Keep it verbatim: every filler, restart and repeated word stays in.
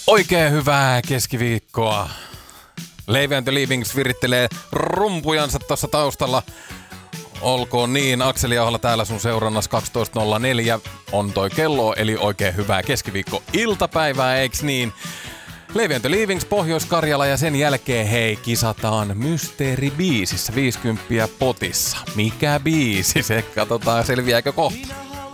Oikein hyvää keskiviikkoa. Leivy and the Leavings virittelee rumpujansa tuossa taustalla. Olkoon niin, Akseli Ahola täällä sun seurannassa kaksitoista nolla neljä on toi kello, eli oikein hyvää keskiviikko-iltapäivää, eiks niin? Leivy and the Leavings Pohjois-Karjala ja sen jälkeen hei kisataan mysteeribiisissä viisikymmentä potissa. Mikä biisi? Se katsotaan selviääkö kohta.